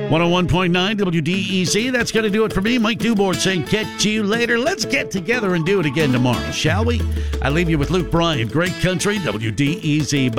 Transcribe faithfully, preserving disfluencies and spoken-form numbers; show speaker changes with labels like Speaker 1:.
Speaker 1: one oh one point nine W D E Z. That's going to do it for me. Mike Dubord saying catch you later. Let's get together and do it again tomorrow, shall we? I leave you with Luke Bryan. Great country, W D E Z.